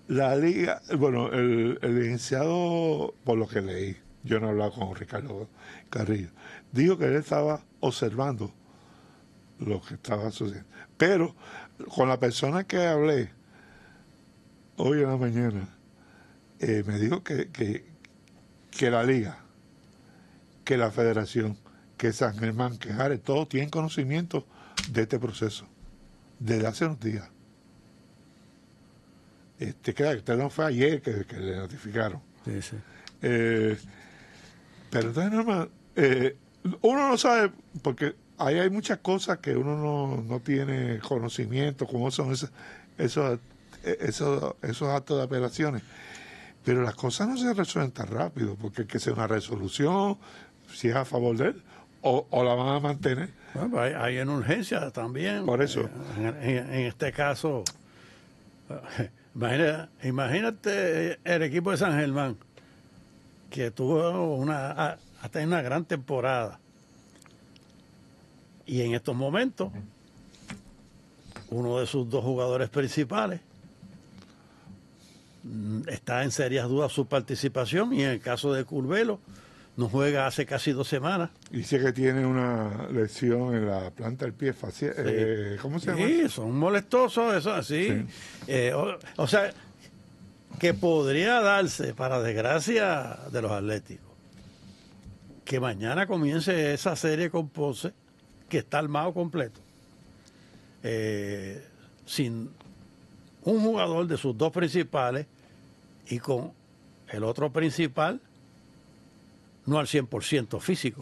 La liga, bueno, el licenciado, por lo que leí, yo no he hablado con Ricardo Carrillo, dijo que él estaba observando lo que estaba sucediendo. Pero con la persona que hablé hoy en la mañana, me dijo que la liga, que la federación, que San Germán, que Jares, todos tienen conocimiento de este proceso desde hace unos días. Claro, usted no fue ayer que le notificaron. Sí, sí. Pero entonces, normal, uno no sabe, porque ahí hay muchas cosas que uno no tiene conocimiento, cómo son esos actos de apelaciones. Pero las cosas no se resuelven tan rápido, porque hay que hacer una resolución, si es a favor de él, o la van a mantener. Bueno, hay en urgencia también. Por eso. En este caso, imagínate el equipo de San Germán, que tuvo hasta una gran temporada. Y en estos momentos, uno de sus dos jugadores principales está en serias dudas su participación, y en el caso de Curbelo, no juega hace casi 2 semanas. Dice que tiene una lesión en la planta del pie facial. Sí. ¿Cómo se llama? Sí, son molestosos, eso así. Sí. O sea, que podría darse, para desgracia de los Atléticos, que mañana comience esa serie con Ponce, que está armado completo, sin un jugador de sus dos principales, y con el otro principal no al 100% físico.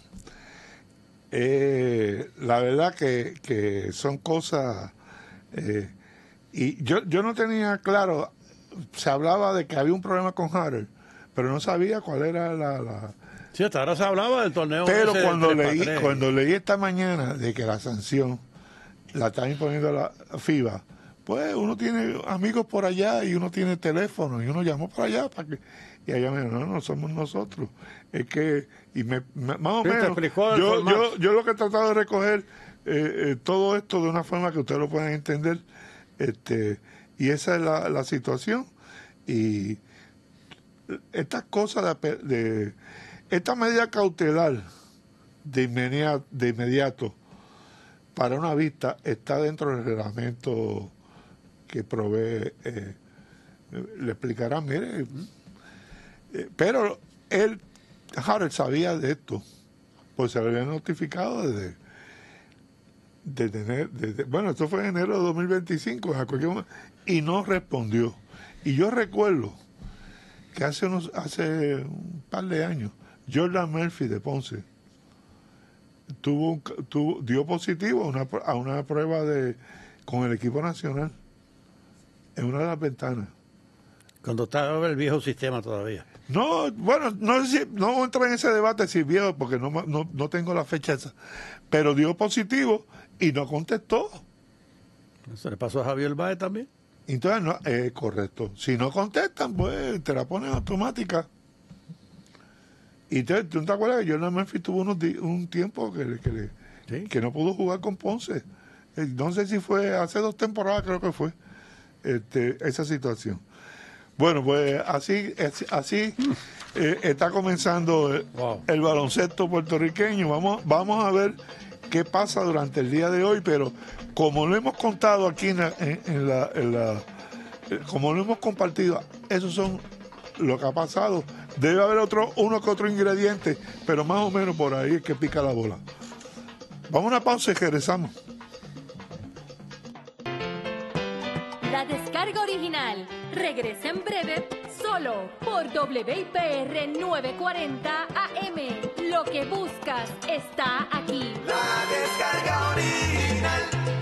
La verdad que son cosas, y yo no tenía claro, se hablaba de que había un problema con Harold, pero no sabía cuál era la... Sí, hasta ahora se hablaba del torneo. Pero cuando leí esta mañana de que la sanción la está imponiendo la FIBA, pues uno tiene amigos por allá y uno tiene teléfono y uno llamó por allá para que... Y ella me dijo, no somos nosotros. Es que, más o menos, yo lo que he tratado de recoger todo esto de una forma que ustedes lo puedan entender, y esa es la situación. Y estas cosas esta medida cautelar de inmediato para una vista está dentro del reglamento que provee, le explicarán, mire, pero Harold sabía de esto, pues se le había notificado bueno, esto fue en enero de 2025, y no respondió. Y yo recuerdo que hace un par de años, Jordan Murphy de Ponce dio positivo a una prueba con el equipo nacional en una de las ventanas. Cuando estaba el viejo sistema todavía. No, bueno, no sé si, no entro en ese debate si viejo, porque no tengo la fecha esa, pero dio positivo y no contestó. ¿Se le pasó a Javier Báez también? Entonces, no, correcto. Si no contestan, pues te la ponen automática. Y ¿tú te acuerdas que Jordan Murphy tuvo un tiempo que no pudo jugar con Ponce? No sé si fue hace 2 temporadas, creo que fue esa situación. Bueno, pues así está comenzando el baloncesto puertorriqueño. Vamos a ver qué pasa durante el día de hoy, pero como lo hemos contado aquí como lo hemos compartido, esos son lo que ha pasado. Debe haber uno que otro ingrediente, pero más o menos por ahí es que pica la bola. Vamos a una pausa y regresamos. La descarga original regresa en breve solo por WIPR 940 AM. Lo que buscas está aquí. La descarga original.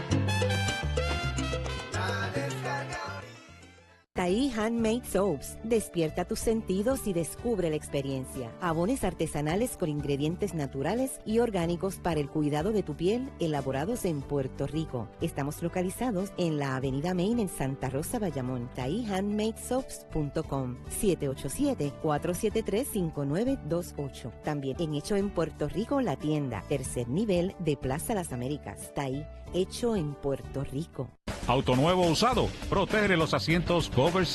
Taí Handmade Soaps. Despierta tus sentidos y descubre la experiencia. Jabones artesanales con ingredientes naturales y orgánicos para el cuidado de tu piel, elaborados en Puerto Rico. Estamos localizados en la Avenida Main en Santa Rosa, Bayamón. TaíHandmadeSoaps.com 787-473-5928. También en Hecho en Puerto Rico, la tienda, 3er nivel de Plaza Las Américas. Taí, hecho en Puerto Rico. Auto nuevo usado. Protege los asientos Cover